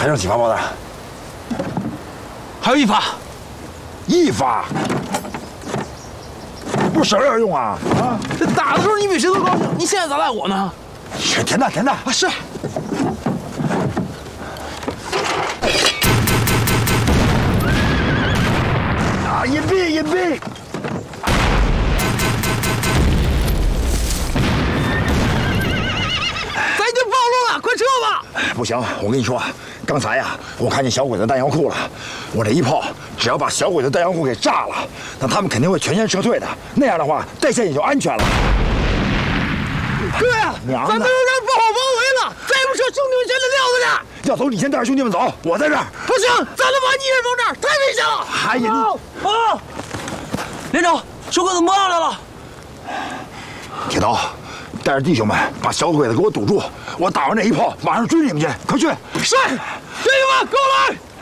还剩几发炮弹？ 还有1发。 1发？不是省着点用啊！啊！ 这打的时候你比谁都高兴，你现在咋赖我呢？ 是填弹，填弹啊！是。 啊！隐蔽，隐蔽！ 咱已经暴露了，快撤吧！ 不行，我跟你说，刚才呀，我看见小鬼子弹药库了。我这一炮，只要把小鬼子弹药库给炸了，那他们肯定会全线撤退的。那样的话，带线也就安全了。 哥呀，咱们让人不好包围了，再不撤，兄弟们全得撂在这儿。 要走，你先带着兄弟们走，我在这儿。 不行，咱们把你一人放这儿，太危险了。 哎呀， 啊！连长，小鬼子摸上来了。 铁刀，带着弟兄们把小鬼子给我堵住，我打完这一炮，马上追你们去，快去！ 是，弟兄们，跟我来！